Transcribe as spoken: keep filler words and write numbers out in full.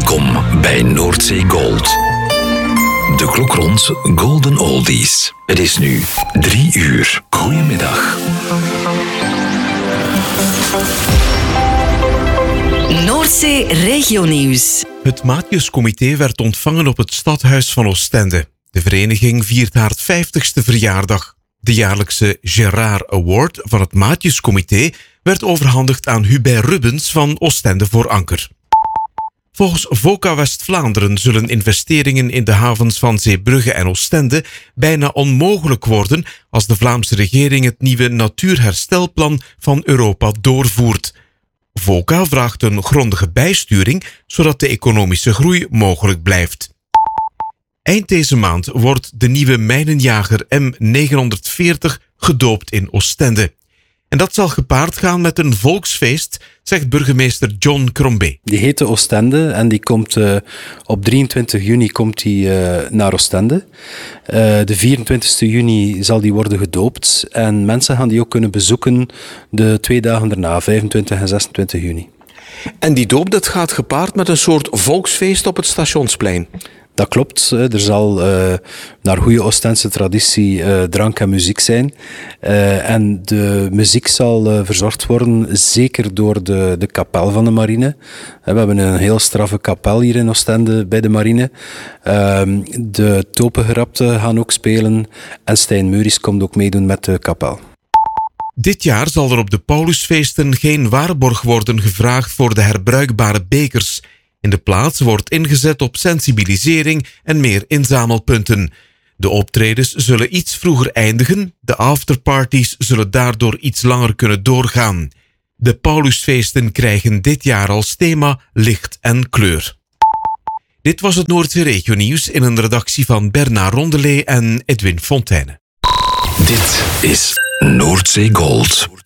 Welkom bij Noordzee Gold. De klok rond Golden Oldies. Het is nu drie uur. Goedemiddag. Noordzee Regionieuws. Het Maatjescomité werd ontvangen op het stadhuis van Oostende. De vereniging viert haar vijftigste verjaardag. De jaarlijkse Gerard Award van het Maatjescomité werd overhandigd aan Hubert Rubens van Oostende voor Anker. Volgens VOCA West-Vlaanderen zullen investeringen in de havens van Zeebrugge en Oostende bijna onmogelijk worden als de Vlaamse regering het nieuwe natuurherstelplan van Europa doorvoert. VOCA vraagt een grondige bijsturing, zodat de economische groei mogelijk blijft. Eind deze maand wordt de nieuwe mijnenjager M negenhonderdveertig gedoopt in Oostende. En dat zal gepaard gaan met een volksfeest, zegt burgemeester John Crombé. Die heet Oostende en die komt uh, op drieëntwintig juni komt die, uh, naar Oostende. Uh, de vierentwintigste juni zal die worden gedoopt en mensen gaan die ook kunnen bezoeken de twee dagen daarna, vijfentwintig en zesentwintig juni. En die doop dat gaat gepaard met een soort volksfeest op het Stationsplein. Dat klopt. Er zal uh, naar goede Oostense traditie uh, drank en muziek zijn. Uh, en de muziek zal uh, verzorgd worden, zeker door de, de kapel van de marine. We hebben een heel straffe kapel hier in Oostende bij de marine. Uh, de topengerapten gaan ook spelen. En Stijn Meuris komt ook meedoen met de kapel. Dit jaar zal er op de Paulusfeesten geen waarborg worden gevraagd voor de herbruikbare bekers. In de plaats wordt ingezet op sensibilisering en meer inzamelpunten. De optredens zullen iets vroeger eindigen, de afterparties zullen daardoor iets langer kunnen doorgaan. De Paulusfeesten krijgen dit jaar als thema licht en kleur. Dit was het Noordzee Regionieuws in een redactie van Bernard Rondelet en Edwin Fontaine. Dit is Noordzee Gold.